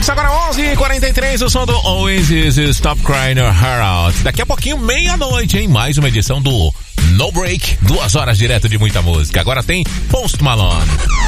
Mix, agora 11h43, o som do Oasis, Stop Crying Your Heart Out. Daqui a pouquinho, meia-noite, hein? Mais uma edição do No Break, 2 horas direto de muita música. Agora tem Post Malone.